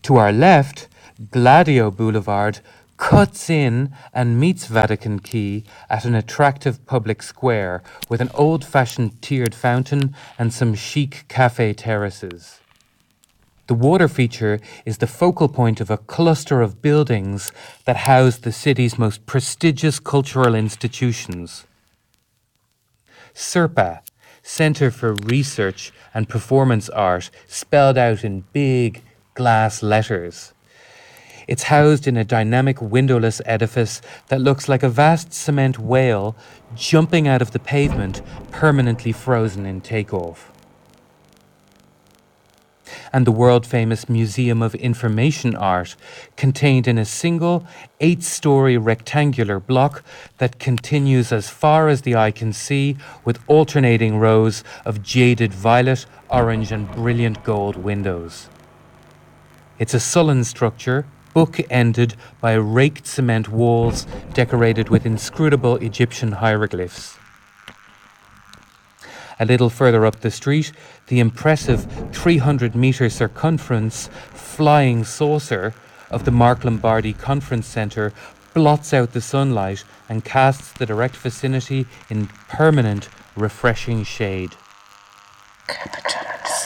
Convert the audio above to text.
To our left, Gladio Boulevard cuts in and meets Vatican Quay at an attractive public square with an old-fashioned tiered fountain and some chic cafe terraces. The water feature is the focal point of a cluster of buildings that house the city's most prestigious cultural institutions. SERPA, Centre for Research and Performance Art, spelled out in big glass letters. It's housed in a dynamic windowless edifice that looks like a vast cement whale jumping out of the pavement, permanently frozen in takeoff. And the world-famous Museum of Information Art, contained in a single 8-story rectangular block that continues as far as the eye can see, with alternating rows of jaded violet, orange and brilliant gold windows. It's a sullen structure, book-ended by raked cement walls decorated with inscrutable Egyptian hieroglyphs. A little further up the street, the impressive 300-metre circumference flying saucer of the Mark Lombardi Conference Centre blots out the sunlight and casts the direct vicinity in permanent, refreshing shade. Cappuccino.